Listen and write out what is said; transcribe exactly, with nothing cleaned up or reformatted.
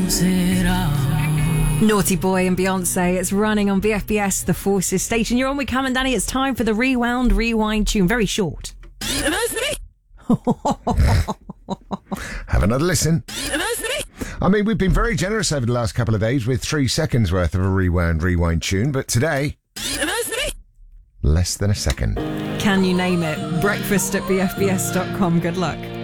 Naughty Boy and Beyonce. It's running on B F B S, the Forces station. You're on with Cam and Danny. It's time for the Rewound Rewind tune. Very short. Have another listen. I mean, we've been very generous over the last couple of days with three seconds worth of a Rewound Rewind tune, but today, less than a second. Can you name it? Breakfast at B F B S dot com. Good luck.